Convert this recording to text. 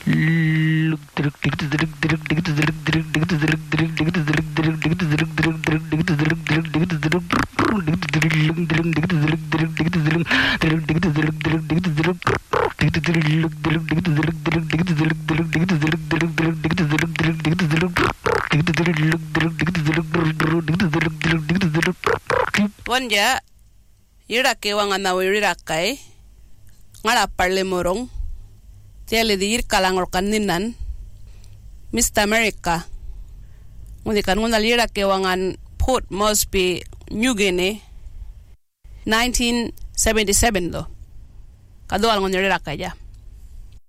Wanja ira ke wangana wirira kai ngala parle morong tiale di ir kalangor kaninan Mr. America ngundi kan nguna ira ke wangan Port Moresby New Guinea 1977 do kadoal ngonira kaya